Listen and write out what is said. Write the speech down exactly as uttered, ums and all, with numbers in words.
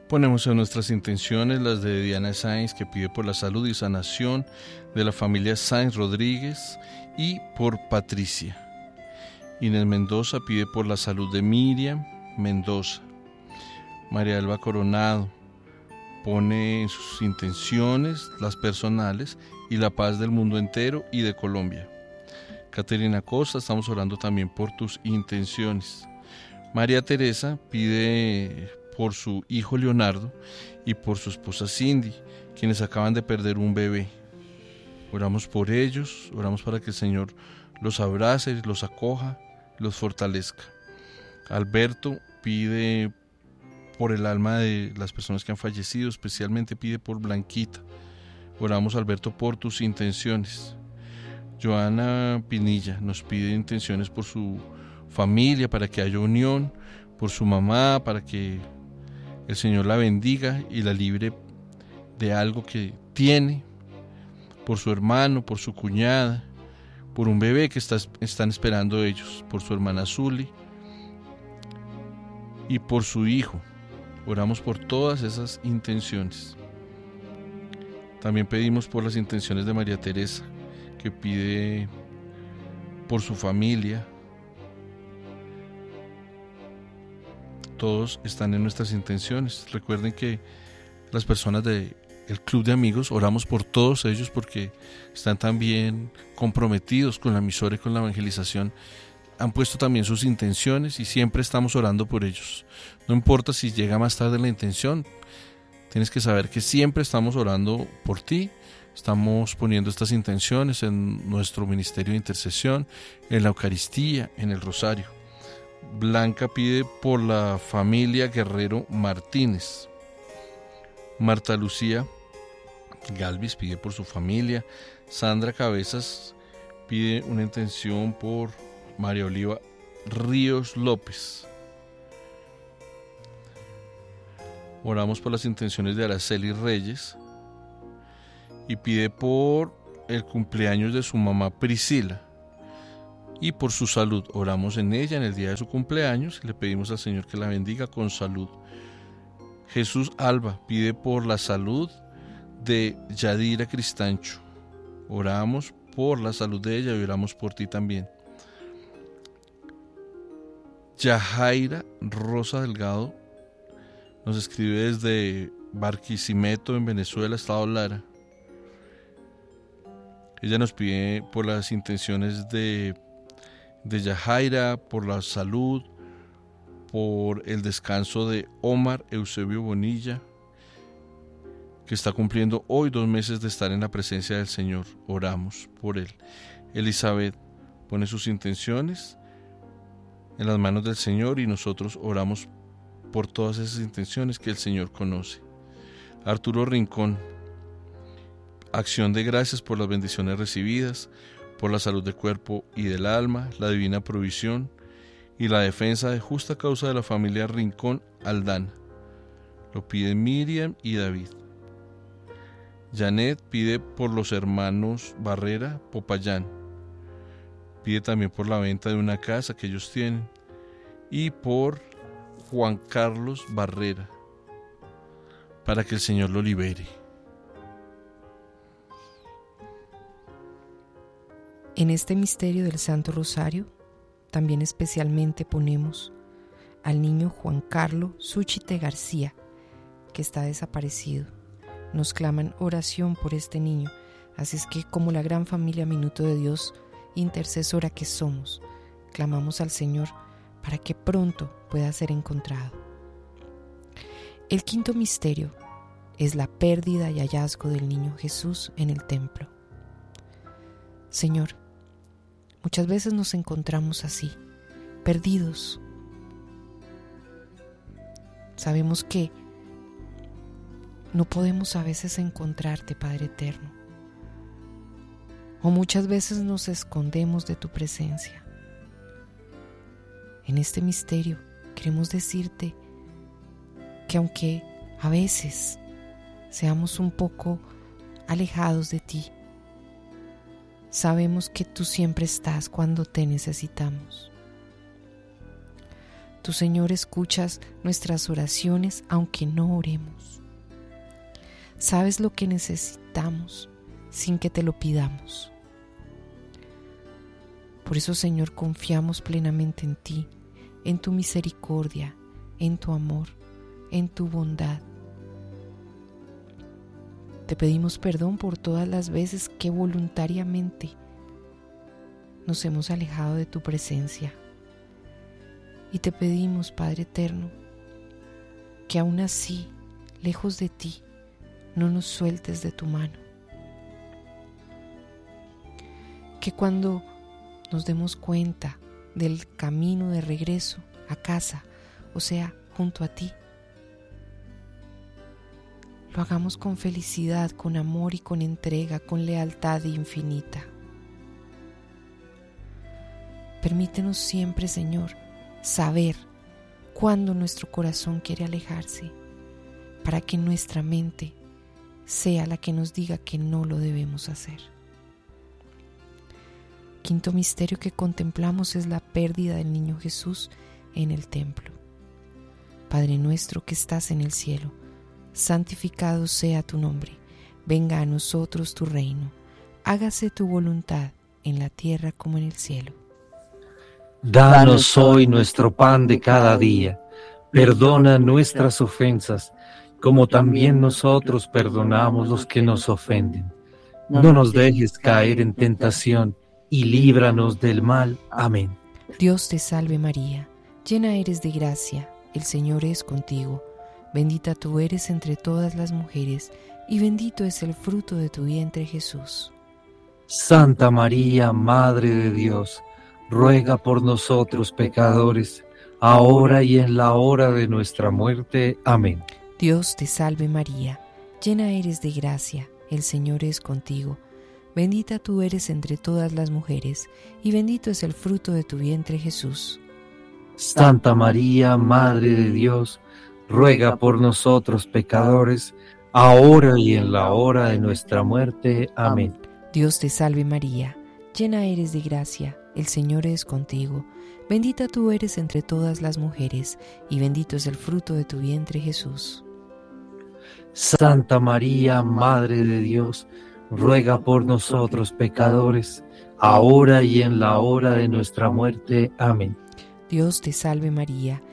Ponemos en nuestras intenciones las de Diana Sáenz, que pide por la salud y sanación de la familia Sáenz Rodríguez, y por Patricia. Inés Mendoza pide por la salud de Miriam Mendoza. María Elba Coronado pone en sus intenciones las personales y la paz del mundo entero y de Colombia. Caterina Costa, estamos orando también por tus intenciones. María Teresa pide por su hijo Leonardo y por su esposa Cindy, quienes acaban de perder un bebé. Oramos por ellos, oramos para que el Señor los abrace, los acoja, los fortalezca. Alberto pide por el alma de las personas que han fallecido, especialmente pide por Blanquita. Oramos, Alberto, por tus intenciones. Joana Pinilla nos pide intenciones por su familia, para que haya unión, por su mamá, para que el Señor la bendiga y la libre de algo que tiene, por su hermano, por su cuñada, por un bebé que está, están esperando ellos, por su hermana Zuli y por su hijo. Oramos por todas esas intenciones. También pedimos por las intenciones de María Teresa, que pide por su familia. Todos están en nuestras intenciones. Recuerden que las personas del Club de Amigos, oramos por todos ellos porque están también comprometidos con la emisora y con la evangelización. Han puesto también sus intenciones y siempre estamos orando por ellos. No importa si llega más tarde la intención, tienes que saber que siempre estamos orando por ti. Estamos poniendo estas intenciones en nuestro ministerio de intercesión, en la Eucaristía, en el Rosario. Blanca pide por la familia Guerrero Martínez. Marta Lucía Galvis pide por su familia. Sandra Cabezas pide una intención por María Oliva Ríos López. Oramos por las intenciones de Araceli Reyes y pide por el cumpleaños de su mamá Priscila y por su salud. Oramos en ella en el día de su cumpleaños y le pedimos al Señor que la bendiga con salud. Jesús Alba pide por la salud de Yadira Cristancho. Oramos por la salud de ella y oramos por ti también. Yajaira Rosa Delgado nos escribe desde Barquisimeto, en Venezuela, estado Lara. Ella nos pide por las intenciones de, de Yajaira, por la salud, por el descanso de Omar Eusebio Bonilla, que está cumpliendo hoy dos meses de estar en la presencia del Señor. Oramos por él. Elizabeth pone sus intenciones en las manos del Señor y nosotros oramos por todas esas intenciones que el Señor conoce. Arturo Rincón, acción de gracias por las bendiciones recibidas, por la salud del cuerpo y del alma, la divina provisión y la defensa de justa causa de la familia Rincón Aldana. Lo piden Miriam y David. Janet pide por los hermanos Barrera Popayán. Pide también por la venta de una casa que ellos tienen y por Juan Carlos Barrera, para que el Señor lo libere. En este misterio del Santo Rosario, también especialmente ponemos al niño Juan Carlos Súchite García, que está desaparecido. Nos claman oración por este niño, así es que, como la gran familia Minuto de Dios intercesora que somos, clamamos al Señor para que pronto pueda ser encontrado. El quinto misterio es la pérdida y hallazgo del niño Jesús en el templo. Señor, muchas veces nos encontramos así, perdidos. Sabemos que no podemos a veces encontrarte, Padre Eterno, o muchas veces nos escondemos de tu presencia. En este misterio queremos decirte que aunque a veces seamos un poco alejados de ti, sabemos que tú siempre estás cuando te necesitamos. Tú, Señor, escuchas nuestras oraciones aunque no oremos. Sabes lo que necesitamos sin que te lo pidamos. Por eso, Señor, confiamos plenamente en ti, en tu misericordia, en tu amor, en tu bondad. Te pedimos perdón por todas las veces que voluntariamente nos hemos alejado de tu presencia. Y te pedimos, Padre eterno, que aún así, lejos de ti, no nos sueltes de tu mano. Que cuando nos demos cuenta del camino de regreso a casa, o sea, junto a ti, lo hagamos con felicidad, con amor y con entrega, con lealtad infinita. Permítenos siempre, Señor, saber cuándo nuestro corazón quiere alejarse, para que nuestra mente sea la que nos diga que no lo debemos hacer. Quinto misterio que contemplamos es la pérdida del niño Jesús en el templo. Padre nuestro que estás en el cielo, santificado sea tu nombre. Venga a nosotros tu reino. Hágase tu voluntad en la tierra como en el cielo. Danos hoy nuestro pan de cada día. Perdona nuestras ofensas, como también nosotros perdonamos los que nos ofenden. No nos dejes caer en tentación y líbranos del mal. Amén. Dios te salve María, llena eres de gracia, el Señor es contigo. Bendita tú eres entre todas las mujeres, y bendito es el fruto de tu vientre, Jesús. Santa María, Madre de Dios, ruega por nosotros pecadores, ahora y en la hora de nuestra muerte. Amén. Dios te salve María, llena eres de gracia, el Señor es contigo. Bendita tú eres entre todas las mujeres, y bendito es el fruto de tu vientre, Jesús. Santa María, Madre de Dios, ruega por nosotros pecadores, ahora y en la hora de nuestra muerte. Amén. Dios te salve María, llena eres de gracia, el Señor es contigo. Bendita tú eres entre todas las mujeres, y bendito es el fruto de tu vientre, Jesús. Santa María, Madre de Dios, ruega por nosotros pecadores, ahora y en la hora de nuestra muerte. Amén. Dios te salve María,